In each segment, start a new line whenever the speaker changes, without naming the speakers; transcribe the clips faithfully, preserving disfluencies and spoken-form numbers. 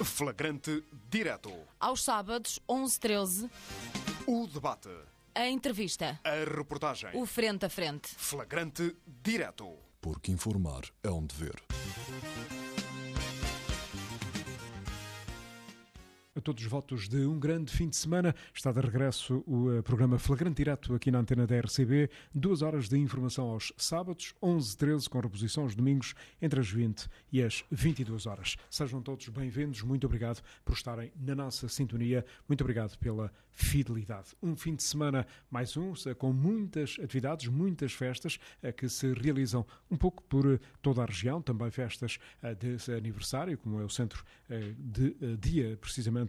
Flagrante Direto.
Aos sábados, onze e treze,
O debate.
a entrevista,
A reportagem.
o frente a frente.
Flagrante Direto.
Porque informar é um dever.
A todos os votos de um grande fim de semana, está de regresso o uh, programa Flagrante Direto aqui na antena da R C B. Duas horas de informação aos sábados, onze e treze, com reposição aos domingos, entre as vinte e as vinte e duas horas. Sejam todos bem-vindos, muito obrigado por estarem na nossa sintonia, muito obrigado pela fidelidade. Um fim de semana, mais um, com muitas atividades, muitas festas uh, que se realizam um pouco por uh, toda a região, também festas uh, de aniversário, como é o centro uh, de uh, dia, precisamente,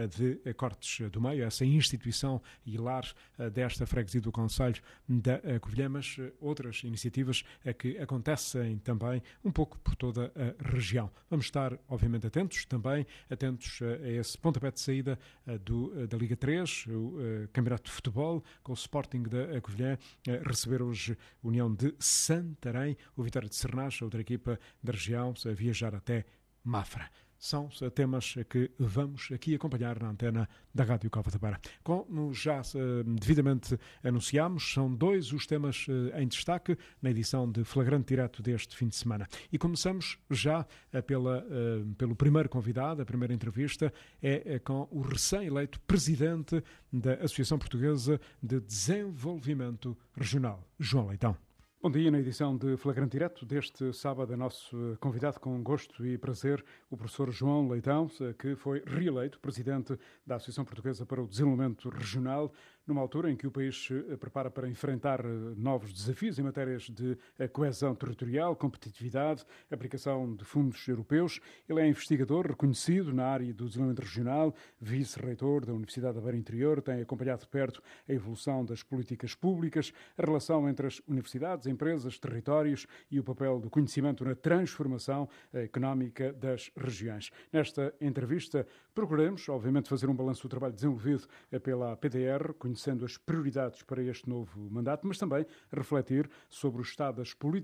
de Cortes do Meio, essa instituição e lar desta freguesia do Concelho da Covilhã, mas outras iniciativas que acontecem também um pouco por toda a região. Vamos estar, obviamente, atentos, também atentos a esse pontapé de saída do, da Liga três, o Campeonato de Futebol, com o Sporting da Covilhã, receber hoje a União de Santarém, o Vitória de Sernás, outra equipa da região, a viajar até Mafra. São temas que vamos aqui acompanhar na antena da Rádio Cova da Beira. Como já devidamente anunciámos, são dois os temas em destaque na edição de Flagrante Direto deste fim de semana. E começamos já pela, pelo primeiro convidado, a primeira entrevista é com o recém-eleito presidente da Associação Portuguesa de Desenvolvimento Regional, João Leitão. Bom dia, na edição de Flagrante Direto deste sábado, é nosso convidado com gosto e prazer, o professor João Leitão, que foi reeleito presidente da Associação Portuguesa para o Desenvolvimento Regional, numa altura em que o país se prepara para enfrentar novos desafios em matérias de coesão territorial, competitividade, aplicação de fundos europeus. Ele é investigador reconhecido na área do desenvolvimento regional, vice-reitor da Universidade da Beira Interior, tem acompanhado de perto a evolução das políticas públicas, a relação entre as universidades, empresas, territórios e o papel do conhecimento na transformação económica das regiões. Nesta entrevista, procuramos, obviamente, fazer um balanço do trabalho desenvolvido pela P D R, conhecendo as prioridades para este novo mandato, mas também refletir sobre o estado das políticas